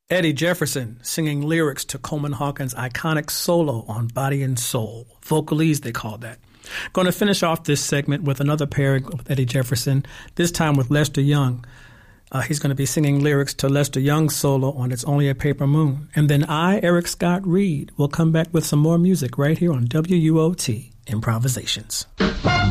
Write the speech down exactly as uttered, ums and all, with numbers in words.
Eddie Jefferson singing lyrics to Coleman Hawkins' iconic solo on Body and Soul. Vocalese, they call that. Going to finish off this segment with another pairing with Eddie Jefferson, this time with Lester Young. Uh, he's going to be singing lyrics to Lester Young's solo on It's Only a Paper Moon. And then I, Eric Scott Reed, will come back with some more music right here on W U O T Improvisations.